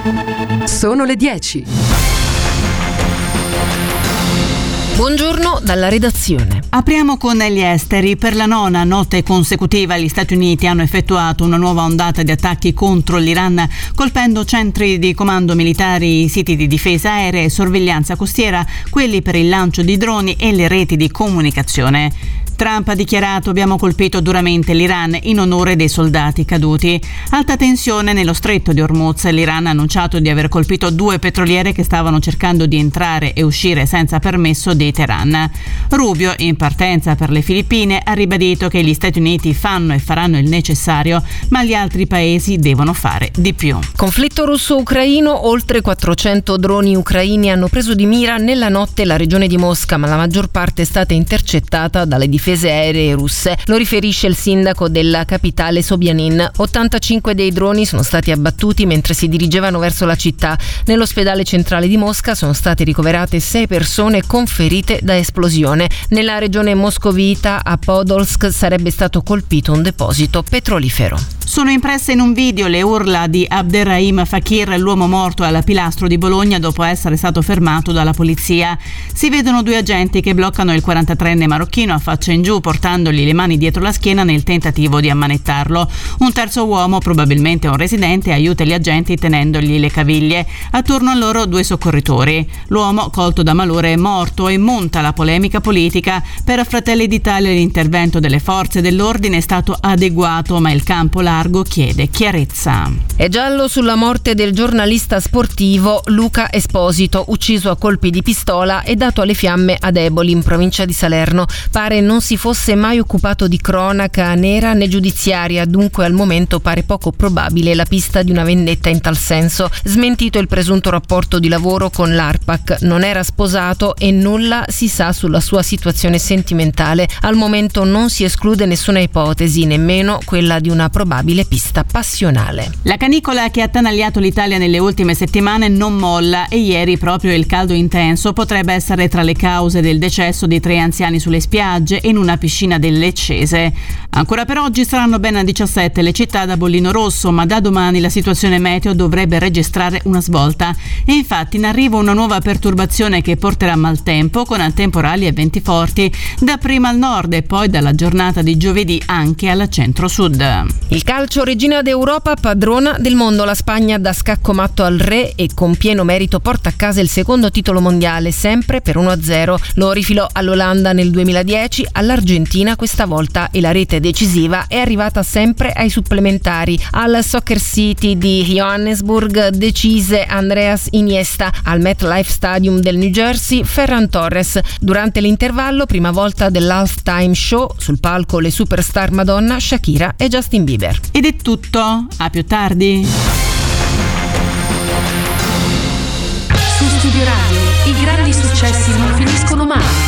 Sono le 10. Buongiorno dalla redazione. Apriamo con gli esteri. Per la 9ª notte consecutiva gli Stati Uniti hanno effettuato una nuova ondata di attacchi contro l'Iran, colpendo centri di comando militari, siti di difesa aerea e sorveglianza costiera, quelli per il lancio di droni e le reti di comunicazione. Trump ha dichiarato: abbiamo colpito duramente l'Iran in onore dei soldati caduti. Alta tensione nello stretto di Hormuz. L'Iran ha annunciato di aver colpito 2 petroliere che stavano cercando di entrare e uscire senza permesso di Teheran. Rubio, in partenza per le Filippine, ha ribadito che gli Stati Uniti fanno e faranno il necessario, ma gli altri paesi devono fare di più. Conflitto russo-ucraino. Oltre 400 droni ucraini hanno preso di mira nella notte la regione di Mosca, ma la maggior parte è stata intercettata dalle difese aeree russe. Lo riferisce il sindaco della capitale Sobyanin. 85 dei droni sono stati abbattuti mentre si dirigevano verso la città. Nell'ospedale centrale di Mosca sono state ricoverate 6 persone con ferite da esplosione. Nella regione moscovita, a Podolsk, sarebbe stato colpito un deposito petrolifero. Sono impresse in un video le urla di Abderrahim Fakir, l'uomo morto alla Pilastro di Bologna dopo essere stato fermato dalla polizia. Si vedono 2 agenti che bloccano il 43enne marocchino a faccia in giù, portandogli le mani dietro la schiena nel tentativo di ammanettarlo. Un terzo uomo, probabilmente un residente, aiuta gli agenti tenendogli le caviglie. Attorno a loro 2 soccorritori. L'uomo, colto da malore, è morto e monta la polemica politica. Per Fratelli d'Italia l'intervento delle forze dell'ordine è stato adeguato, ma il campo largo chiede chiarezza. È giallo sulla morte del giornalista sportivo Luca Esposito, ucciso a colpi di pistola e dato alle fiamme ad Eboli, in provincia di Salerno. Pare non si fosse mai occupato di cronaca nera né giudiziaria, dunque al momento pare poco probabile la pista di una vendetta in tal senso. Smentito il presunto rapporto di lavoro con l'ARPAC, non era sposato e nulla si sa sulla sua situazione sentimentale. Al momento non si esclude nessuna ipotesi, nemmeno quella di una probabile pista passionale. La canicola che ha attanagliato l'Italia nelle ultime settimane non molla e ieri proprio il caldo intenso potrebbe essere tra le cause del decesso di 3 anziani sulle spiagge e in una piscina del Leccese. Ancora per oggi saranno ben 17 le città da bollino rosso, ma da domani la situazione meteo dovrebbe registrare una svolta e infatti in arrivo una nuova perturbazione che porterà maltempo con temporali e venti forti dapprima al nord e poi dalla giornata di giovedì anche al centro-sud. Il calcio, regina d'Europa, padrona del mondo. La Spagna dà scacco matto al re e con pieno merito porta a casa il secondo titolo mondiale, sempre per 1-0. Lo rifilò all'Olanda nel 2010, all'Argentina questa volta, e la rete decisiva è arrivata sempre ai supplementari. Al Soccer City di Johannesburg decise Andreas Iniesta, al MetLife Stadium del New Jersey Ferran Torres. Durante l'intervallo, prima volta dell'halftime show, sul palco le superstar Madonna, Shakira e Justin Bieber. Ed è tutto, a più tardi. Su Studio Radio i grandi successi non finiscono mai.